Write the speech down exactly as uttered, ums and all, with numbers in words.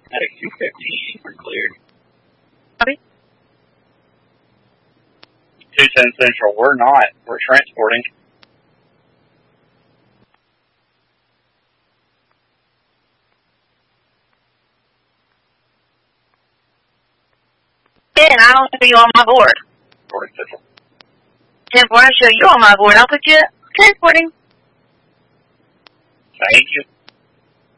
Hey, two fifty, we're cleared. Copy. two ten Central, we're not. We're transporting. ten, I don't see you on my board. Transporting Central. ten four, I show you on my board. I'll put you transporting. Thank you.